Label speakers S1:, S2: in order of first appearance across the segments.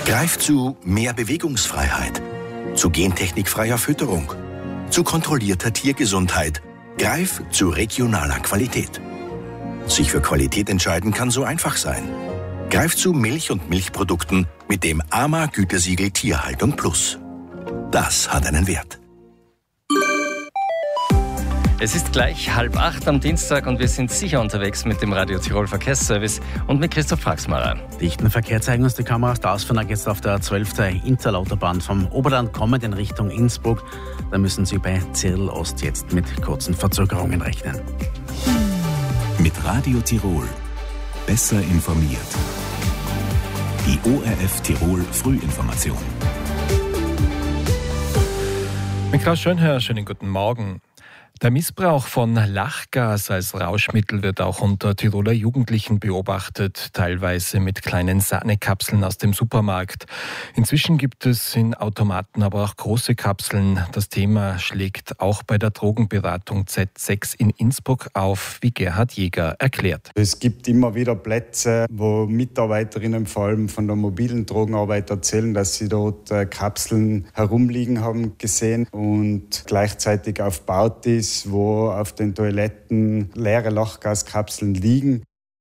S1: Greif zu mehr Bewegungsfreiheit, zu gentechnikfreier Fütterung, zu kontrollierter Tiergesundheit. Greif zu regionaler Qualität. Sich für Qualität entscheiden kann so einfach sein. Greif zu Milch und Milchprodukten mit dem AMA-Gütesiegel Tierhaltung Plus. Das hat einen Wert.
S2: Es ist gleich 7:30 am Dienstag und wir sind sicher unterwegs mit dem Radio Tirol Verkehrsservice und mit Christoph Fraxmarer.
S3: Dichten Verkehr zeigen uns die Kameras. Der Ausfahrt jetzt auf der 12. Interlautobahn vom Oberland kommend in Richtung Innsbruck. Da müssen Sie bei Zirl Ost jetzt mit kurzen Verzögerungen rechnen.
S4: Mit Radio Tirol. Besser informiert. Die ORF Tirol Frühinformation.
S5: Mit Klaus Schönherr, schönen guten Morgen. Der Missbrauch von Lachgas als Rauschmittel wird auch unter Tiroler Jugendlichen beobachtet, teilweise mit kleinen Sahnekapseln aus dem Supermarkt. Inzwischen gibt es in Automaten aber auch große Kapseln. Das Thema schlägt auch bei der Drogenberatung Z6 in Innsbruck auf, wie Gerhard Jäger erklärt.
S6: Es gibt immer wieder Plätze, wo Mitarbeiterinnen vor allem von der mobilen Drogenarbeit erzählen, dass sie dort Kapseln herumliegen haben gesehen und gleichzeitig auf Partys, wo auf den Toiletten leere Lachgaskapseln liegen.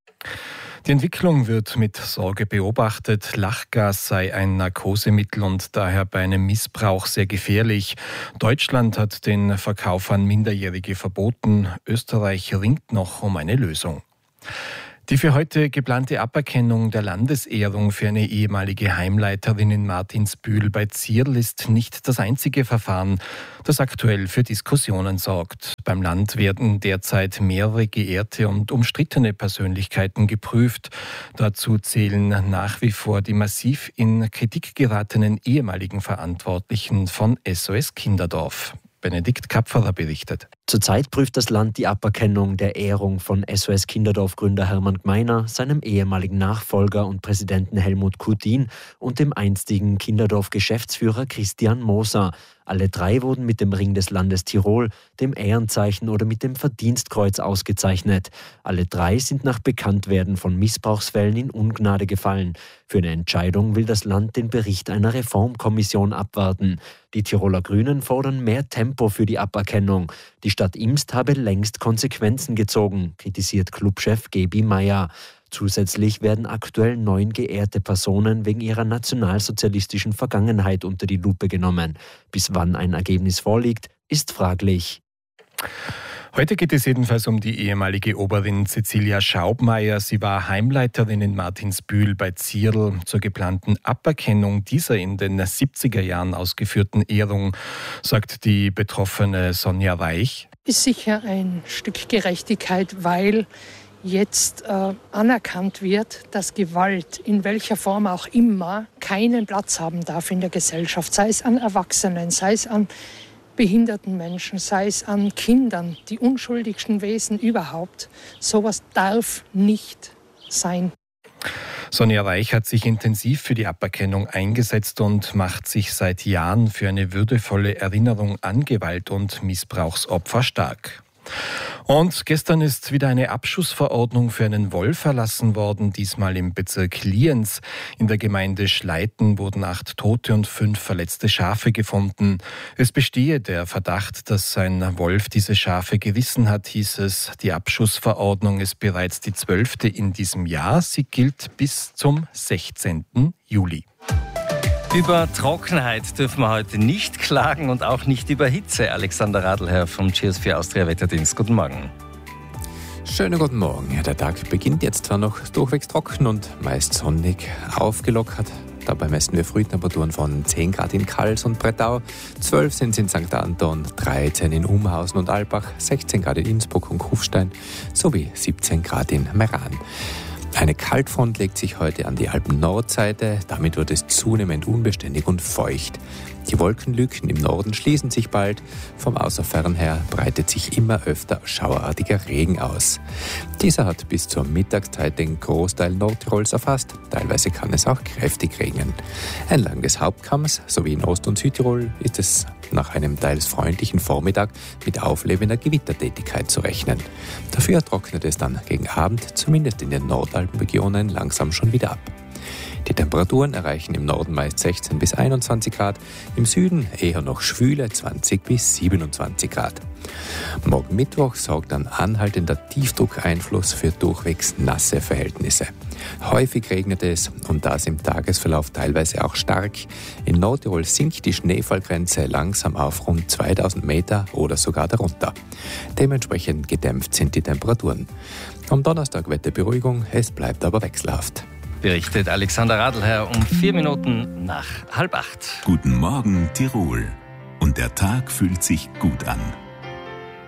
S5: Die Entwicklung wird mit Sorge beobachtet. Lachgas sei ein Narkosemittel und daher bei einem Missbrauch sehr gefährlich. Deutschland hat den Verkauf an Minderjährige verboten. Österreich ringt noch um eine Lösung. Die für heute geplante Aberkennung der Landesehrung für eine ehemalige Heimleiterin in Martinsbühl bei Zierl ist nicht das einzige Verfahren, das aktuell für Diskussionen sorgt. Beim Land werden derzeit mehrere geehrte und umstrittene Persönlichkeiten geprüft. Dazu zählen nach wie vor die massiv in Kritik geratenen ehemaligen Verantwortlichen von SOS Kinderdorf. Benedikt Kapferer berichtet.
S7: Zurzeit prüft das Land die Aberkennung der Ehrung von SOS Kinderdorf-Gründer Hermann Gmeiner, seinem ehemaligen Nachfolger und Präsidenten Helmut Kutin und dem einstigen Kinderdorf-Geschäftsführer Christian Moser. Alle drei wurden mit dem Ring des Landes Tirol, dem Ehrenzeichen oder mit dem Verdienstkreuz ausgezeichnet. Alle drei sind nach Bekanntwerden von Missbrauchsfällen in Ungnade gefallen. Für eine Entscheidung will das Land den Bericht einer Reformkommission abwarten. Die Tiroler Grünen fordern mehr Tempo für die Aberkennung. Die Stadt Imst habe längst Konsequenzen gezogen, kritisiert Clubchef Gebi Meyer. Zusätzlich werden aktuell 9 geehrte Personen wegen ihrer nationalsozialistischen Vergangenheit unter die Lupe genommen. Bis wann ein Ergebnis vorliegt, ist fraglich.
S5: Heute geht es jedenfalls um die ehemalige Oberin Cecilia Schaubmeier. Sie war Heimleiterin in Martinsbühl bei Zierl. Zur geplanten Aberkennung dieser in den 70er Jahren ausgeführten Ehrung sagt die Betroffene Sonja Reich.
S8: Ist sicher ein Stück Gerechtigkeit, weil jetzt anerkannt wird, dass Gewalt in welcher Form auch immer keinen Platz haben darf in der Gesellschaft, sei es an Erwachsenen, sei es an behinderten Menschen, sei es an Kindern, die unschuldigsten Wesen überhaupt. Sowas darf nicht sein.
S5: Sonja Reich hat sich intensiv für die Aberkennung eingesetzt und macht sich seit Jahren für eine würdevolle Erinnerung an Gewalt- und Missbrauchsopfer stark. Und gestern ist wieder eine Abschussverordnung für einen Wolf erlassen worden, diesmal im Bezirk Lienz. In der Gemeinde Schleiten wurden 8 tote und 5 verletzte Schafe gefunden. Es bestehe der Verdacht, dass ein Wolf diese Schafe gerissen hat, hieß es. Die Abschussverordnung ist bereits die 12. in diesem Jahr. Sie gilt bis zum 16. Juli.
S2: Über Trockenheit dürfen wir heute nicht klagen und auch nicht über Hitze. Alexander Radlherr vom GS4 Austria Wetterdienst. Guten Morgen.
S9: Schönen guten Morgen. Der Tag beginnt jetzt zwar noch durchwegs trocken und meist sonnig aufgelockert. Dabei messen wir Frühtemperaturen von 10 Grad in Kals und Brettau, 12 sind es in St. Anton, 13 in Umhausen und Albach, 16 Grad in Innsbruck und Kufstein sowie 17 Grad in Meran. Eine Kaltfront legt sich heute an die Alpen-Nordseite, damit wird es zunehmend unbeständig und feucht. Die Wolkenlücken im Norden schließen sich bald, vom Außerfern her breitet sich immer öfter schauerartiger Regen aus. Dieser hat bis zur Mittagszeit den Großteil Nordtirols erfasst, teilweise kann es auch kräftig regnen. Entlang des Hauptkamms sowie in Ost- und Südtirol ist es nach einem teils freundlichen Vormittag mit auflebender Gewittertätigkeit zu rechnen. Dafür trocknet es dann gegen Abend, zumindest in den Nordalpenregionen, langsam schon wieder ab. Die Die Temperaturen erreichen im Norden meist 16 bis 21 Grad, im Süden eher noch schwüle 20 bis 27 Grad. Morgen Mittwoch sorgt ein anhaltender Tiefdruckeinfluss für durchwegs nasse Verhältnisse. Häufig regnet es und das im Tagesverlauf teilweise auch stark. In Nordtirol sinkt die Schneefallgrenze langsam auf rund 2000 Meter oder sogar darunter. Dementsprechend gedämpft sind die Temperaturen. Am Donnerstag Wetterberuhigung, es bleibt aber wechselhaft.
S2: Berichtet Alexander Radlherr um 4 Minuten nach 7:30.
S4: Guten Morgen, Tirol. Und der Tag fühlt sich gut an.